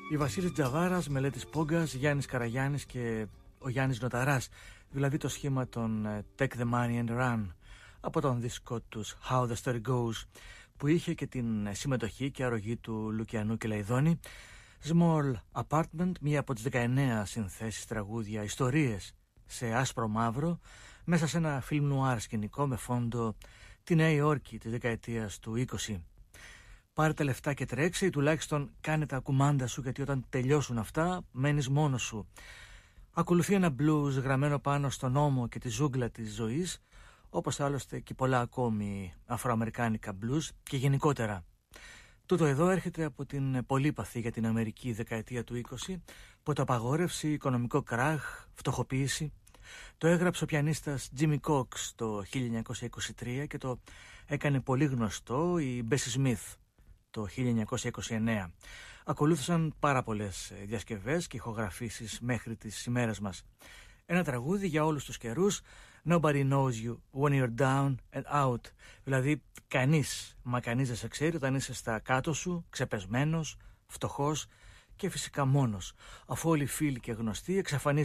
Η Βασίλης Τζαβάρας, Μελέτης Πόγκας, Γιάννης Καραγιάννης και ο Γιάννης Νοταράς, δηλαδή το σχήμα των Take the Money and Run από τον δίσκο τους How the Story Goes, που είχε και την συμμετοχή και αρρωγή του Λουκιανού και Λαϊδόνη. Small Apartment, μία από τις 19 συνθέσεις τραγούδια ιστορίες σε άσπρο μαύρο, μέσα σε ένα φιλμ νουάρ σκηνικό με φόντο τη Νέα Υόρκη της δεκαετίας του 20. Πάρε τα λεφτά και τρέξε, ή τουλάχιστον κάνε τα κουμάντα σου, γιατί όταν τελειώσουν αυτά μένεις μόνος σου. Ακολουθεί ένα blues γραμμένο πάνω στον ώμο και τη ζούγκλα της ζωής, όπως άλλωστε και πολλά ακόμη αφροαμερικάνικα blues και γενικότερα. Τούτο εδώ έρχεται από την πολύπαθη για την Αμερική δεκαετία του 20, ποταπαγόρευση, οικονομικό κράχ, φτωχοποίηση. Το έγραψε ο πιανίστας Jimmy Cox το 1923 και το έκανε πολύ γνωστό η Bessie Smith το 1929. Ακολούθησαν πάρα πολλές διασκευές και ηχογραφήσεις μέχρι τις ημέρες μας. Ένα τραγούδι για όλους τους καιρούς, Nobody knows you when you're down and out. Δηλαδή κανείς δεν σε ξέρει όταν είσαι στα κάτω σου, ξεπεσμένος, φτωχός και φυσικά μόνος, αφού όλοι οι φίλοι και γνωστοί εξαφανίζονται